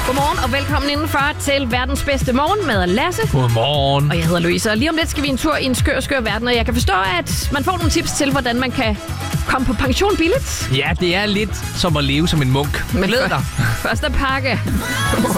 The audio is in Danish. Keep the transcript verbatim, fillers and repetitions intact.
Godmorgen og velkommen indenfor til verdens bedste morgen med Lasse. Godmorgen. Og jeg hedder Louise, og lige om lidt skal vi en tur i en skør, skør verden, og jeg kan forstå, at man får nogle tips til, hvordan man kan komme på pension billigt. Ja, det er lidt som at leve som en munk. Men Glæd dig. første pakke.